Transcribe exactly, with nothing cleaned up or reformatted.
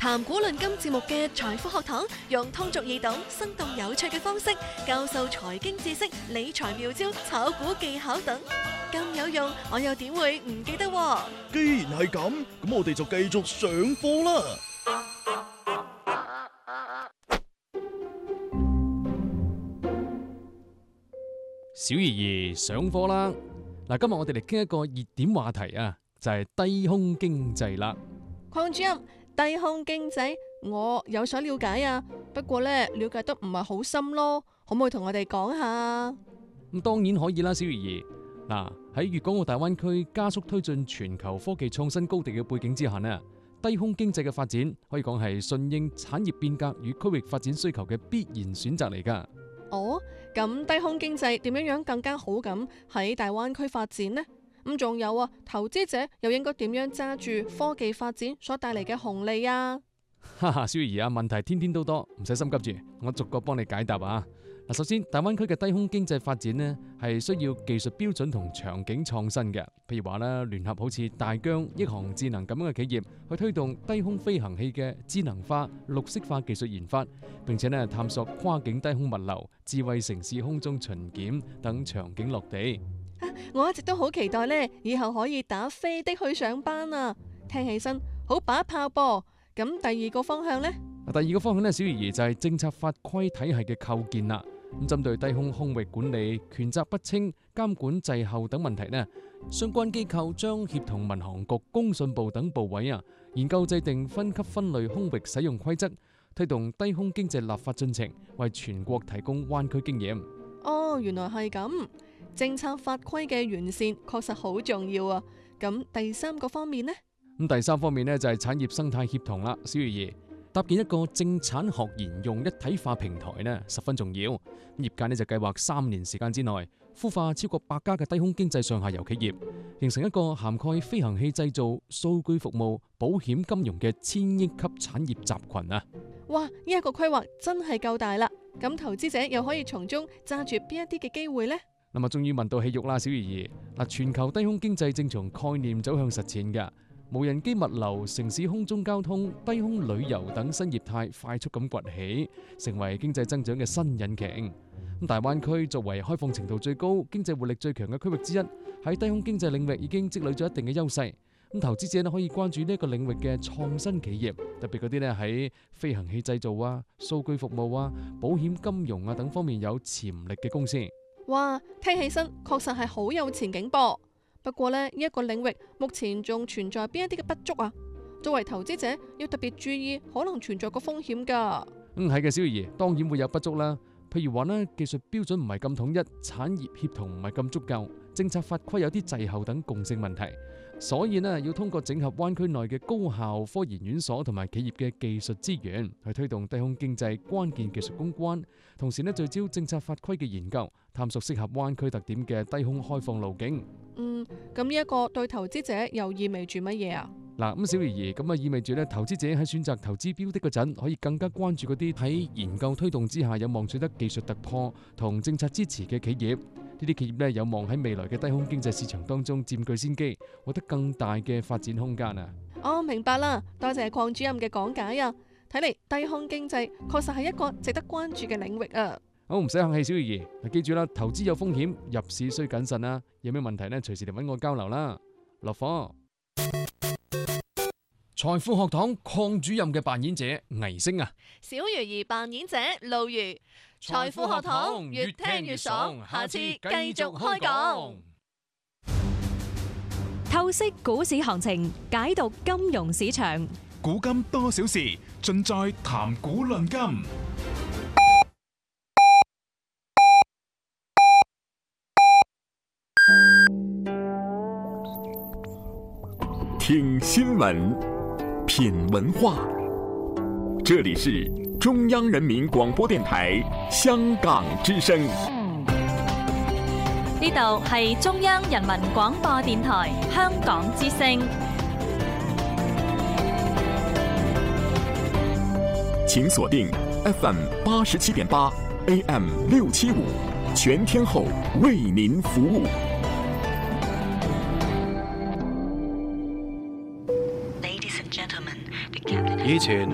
談古論今節目嘅財富學堂，用通俗易懂、生動有趣嘅方式教授財經知識、理財妙招、炒股技巧等，咁有用，我又點會唔記得？ 既然係咁，咁我哋就繼續上課啦。 小爺爺上課啦！嗱，今日我哋嚟傾一個熱點話題啊，就係低空經濟啦。 鄺主任，低空經濟我有所了解啊，不過咧了解得唔係好深咯，可唔可以同我哋講下？ 咁當然可以啦，小爺爺。嗱，喺粵港澳大灣區加速推進全球科技創新高地嘅背景之下呢，低空經濟嘅發展可以講係順應產業變革與區域發展需求嘅必然選擇嚟噶。 哦，咁低空經濟點樣樣更加好咁喺大灣區發展呢？咁仲有啊，投資者又應該點樣揸住科技發展所帶嚟嘅紅利啊？ 哈哈，小爺爺啊，問題天天都多，唔使心急住，我逐個幫你解答啊。嗱，首先，大灣區嘅低空經濟發展呢，係需要技術標準同場景創新嘅。譬如話啦，聯合好似大疆、億航智能咁樣嘅企業，去推動低空飛行器嘅智能化、綠色化技術研發，並且呢探索跨境低空物流、智慧城市空中巡檢等場景落地。 啊，我一直都好期待呢，以後可以打飛的去上班啊！聽起身好把炮噃。咁第二個方向呢？ 第二個方向呢，小爺爺就係政策法規體系嘅構建啦。咁針對低空空域管理、權責不清、監管滯後等問題呢，相關機構將協同民航局、工信部等部委啊，研究制定分級分類空域使用規則，推動低空經濟立法進程，為全國提供灣區經驗。 哦，原來係咁，政策法規嘅完善確實好重要啊。咁第三個方面呢？ 咁第三方面呢，就係產業生態協同啦，小爺爺。搭建一個政產學研用一體化平台呢，十分重要。業界呢就計劃三年時間之內孵化超過百家嘅低空經濟上下游企業，形成一個涵蓋飛行器製造、數據服務、保險、金融嘅千億級產業集群啊！ 哇，呢一個規劃真係夠大啦！咁投資者又可以從中揸住邊一啲嘅機會呢？ 咁啊，終於問到戲肉啦，小爺爺。嗱，全球低空經濟正從概念走向實踐㗎。無人機物流、城市空中交通、低空旅遊等新業態快速咁崛起，成為經濟增長嘅新引擎。咁大灣區作為開放程度最高、經濟活力最強嘅區域之一，喺低空經濟領域已經積累咗一定嘅優勢。咁投資者咧可以關注呢一個領域嘅創新企業，特別嗰啲咧喺飛行器製造啊、數據服務啊、保險、金融啊等方面有潛力嘅公司。 哇，聽起身確實係好有前景噃。不過呢，呢一個領域目前仲存在邊一啲嘅不足啊？作為投資者要特別注意，可能存在個風險噶。 嗯，係嘅，小爺爺，當然會有不足啦。譬如話呢，技術標準唔係咁統一，產業協同唔係咁足夠，政策法規有啲滯後等共性問題。所以呢，要通過整合灣區內嘅高校、科研院所同埋企業嘅技術資源，去推動低空經濟關鍵技術攻關。同時呢，聚焦政策法規嘅研究，探索適合灣區特點嘅低空開放路徑。 嗯，咁呢一個對投資者又意味住乜嘢啊？ 嗱，咁小爺爺，咁啊意味住咧，投資者喺選擇投資標的嗰陣，可以更加關注嗰啲喺研究推動之下有望取得技術突破同政策支持嘅企業。呢啲企業咧有望喺未來嘅低空經濟市場當中佔據先機，獲得更大嘅發展空間啊！ 哦，明白啦，多謝鄺主任嘅講解啊！睇嚟低空經濟確實係一個值得關注嘅領域啊！ 好，唔使客氣，小爺爺，嗱，記住啦，投資有風險，入市需謹慎啊！有咩問題呢？隨時嚟搵我交流啦。落課。財富學堂鄺主任嘅扮演者倪星啊， 小魚兒扮演者路如。財富學堂越聽越爽，下次繼續開講。 透析股市行情，解讀金融市場， 古今多少事，盡在談股論金。 聽新聞，品文化，這裡是中央人民廣播電台香港之聲。 呢度係中央人民廣播電台香港之聲。 請鎖定 F M 八十七點八 A M 六七五，全天候為您服務。 以前